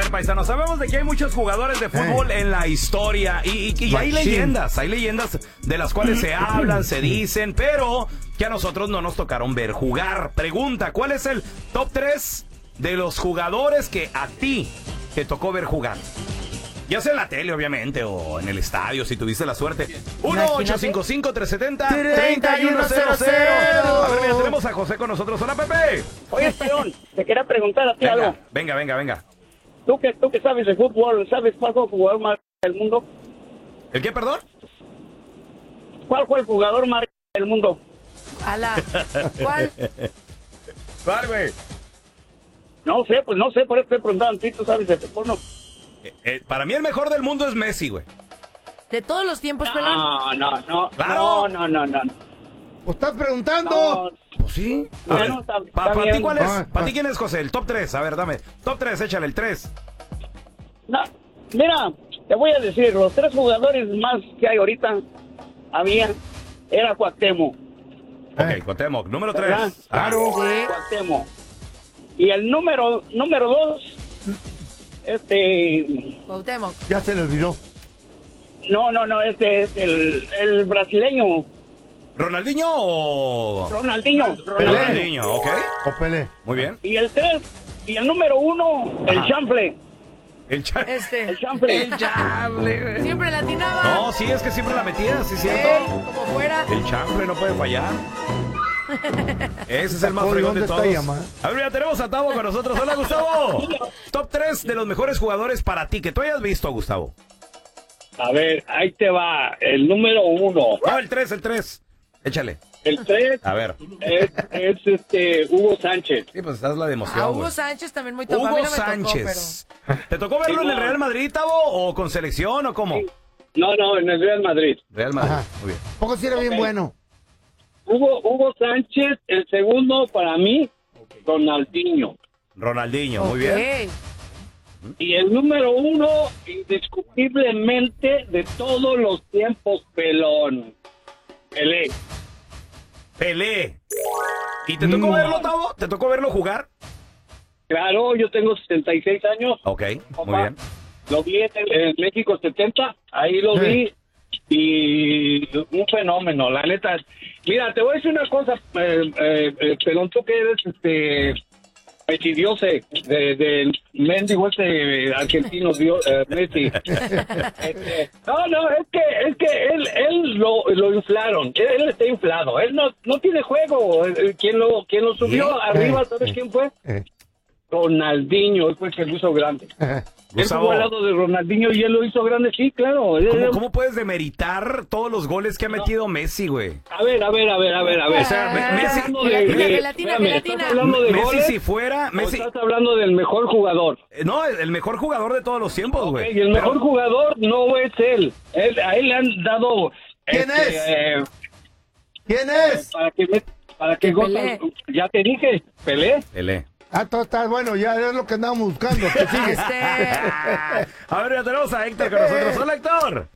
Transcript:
ver, paisano, sabemos de que hay muchos jugadores de fútbol en la historia y hay leyendas de las cuales se hablan, se dicen, pero que a nosotros no nos tocaron ver jugar. Pregunta, ¿cuál es el top 3 de los jugadores que a ti te tocó ver jugar? Ya sea en la tele, obviamente, o en el estadio, si tuviste la suerte. 1-855-370-3100. A ver, mira, tenemos a José con nosotros. Hola, Pepe. Oye, Peón, te quería preguntar a ti algo. Venga. Tú que sabes de fútbol, ¿sabes cuál fue el jugador más del mundo? ¿El qué, perdón? ¿Cuál fue el jugador más del mundo? ¿Cuál? ¿Cuál, güey? No sé, por eso estoy preguntando. ¿Tú sabes de fútbol, no? Para mí el mejor del mundo es Messi, güey. ¿De todos los tiempos, pelón? No. Claro. No. ¿O estás preguntando? No. Pues sí. A ver, Bueno, está ¿para ti bien. cuál es? ¿Para ti quién es, José? El top 3. A ver, dame. Top 3, échale el 3. No, mira, te voy a decir, los 3 jugadores más que hay ahorita, era Cuauhtémoc. Ok, Cuauhtémoc. Número 3. ¿Verdad? Claro. Cuauhtémoc. Y el número 2, Cuauhtémoc. Ya se le olvidó. no, este es el brasileño. ¿Ronaldinho o...? Ronaldinho. Ronaldinho, ok. O Pelé. Muy bien. Y el 3, y el número 1, el chanfle. El chanfle. El chanfle. El chanfle, güey. Siempre latinaba. No, sí, es que siempre la metía, sí, cierto. Como fuera. El chanfle no puede fallar. Ese es el más fregón de ¿Dónde todos. está llamada? A ver, ya tenemos a Tavo con nosotros. Hola, Gustavo. Top 3 de los mejores jugadores para ti que tú hayas visto, Gustavo. A ver, ahí te va, el número 1. No, el 3. Échale. El 3 A ver. es Hugo Sánchez. Sí, pues estás la de emoción, A Hugo güey. Sánchez también muy top. A mí Hugo no me Sánchez. tocó, ¿Te tocó verlo en el Real Madrid, Tavo? ¿O con selección o cómo? No, en el Real Madrid. Real Madrid. Ajá. Muy bien. Poco si era bien bueno. Hugo Sánchez, el segundo para mí, Ronaldinho. Ronaldinho, pero... muy bien. Y el número 1, indiscutiblemente, de todos los tiempos, pelón. Pelé. ¿Y te tocó verlo, Tavo? ¿Te tocó verlo jugar? Claro, yo tengo 76 años. Ok, muy Papá. bien. Lo vi en México 70, ahí lo vi. Y un fenómeno, la neta. Mira, te voy a decir una cosa, pelón, tú que eres metidiose del mendigo argentino, Messi. No, es que él lo inflaron, él está inflado, él no tiene juego. Quien lo subió arriba, ¿sabes quién fue? Ronaldinho, él fue el que lo hizo grande. Él jugó al lado de Ronaldinho y él lo hizo grande, sí, claro. ¿Cómo puedes demeritar todos los goles que ha metido Messi, güey? A ver. O sea, Messi... Gelatina. Messi si fuera... Messi... Estás hablando del mejor jugador. No, el mejor jugador de todos los tiempos, güey. Y el mejor jugador no es él. A él le han dado... ¿Quién es? ¿Quién es? Para que Pelé. ya te dije, Pelé. Pelé. Está bueno, ya es lo que andamos buscando. ¿Qué sigue? A ver, ya tenemos a Héctor con nosotros. Hola, Héctor.